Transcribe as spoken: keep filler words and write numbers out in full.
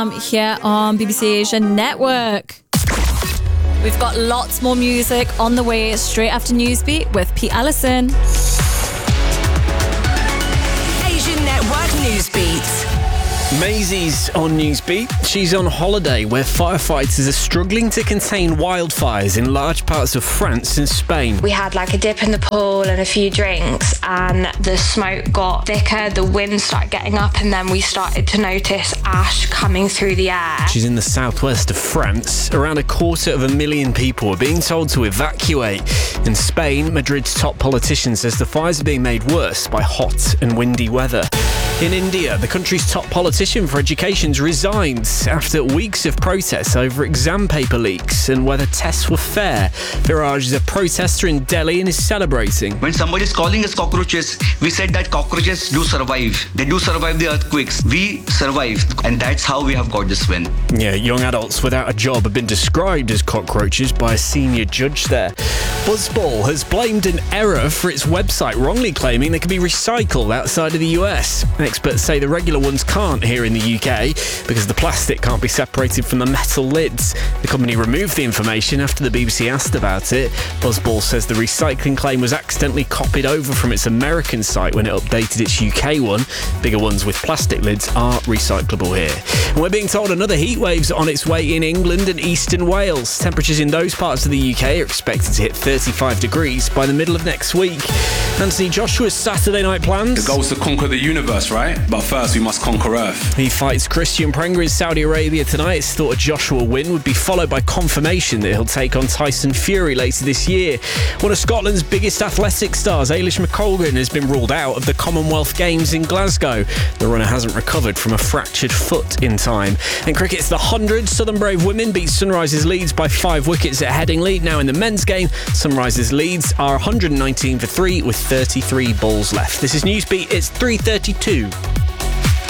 Here on B B C Asia Network. We've got lots more music on the way straight after Newsbeat with Pete Allison. Asian Network Newsbeat. Maisie's on Newsbeat. She's on holiday where firefighters are struggling to contain wildfires in large parts of France and Spain. We had like a dip in the pool and a few drinks, and the smoke got thicker, the wind started getting up, and then we started to notice ash coming through the air. She's in the southwest of France. Around a quarter of a million people are being told to evacuate. In Spain, Madrid's top politician says the fires are being made worse by hot and windy weather. In India, the country's top politician for education's resigned after weeks of protests over exam paper leaks and whether tests were fair. Viraj is a protester in Delhi and is celebrating. When somebody is calling us cockroaches, we said that cockroaches do survive. They do survive the earthquakes. We survive, and that's how we have got this win. Yeah, young adults without a job have been described as cockroaches by a senior judge there. Buzzball has blamed an error for its website, wrongly claiming they can be recycled outside of the U S. Experts say the regular ones can't here in the U K because the plastic can't be separated from the metal lids. The company removed the information after the B B C asked about it. Buzzball says the recycling claim was accidentally copied over from its American site when it updated its U K one. Bigger ones with plastic lids are recyclable here. And we're being told another heatwave's on its way in England and eastern Wales. Temperatures in those parts of the U K are expected to hit thirty-five degrees by the middle of next week. Anthony Joshua's Saturday night plans. The goal is to conquer the universe, right? But first, we must conquer Earth. He fights Christian Prenga in Saudi Arabia tonight. It's thought a Joshua win would be followed by confirmation that he'll take on Tyson Fury later this year. One of Scotland's biggest athletic stars, Eilish McColgan, has been ruled out of the Commonwealth Games in Glasgow. The runner hasn't recovered from a fractured foot in time. And cricket's the one hundred. Southern Brave women beat Sunrisers Leeds by five wickets at Headingley. Now in the men's game, Sunrisers Leeds are one hundred nineteen for three with thirty-three balls left. This is Newsbeat. It's three thirty-two.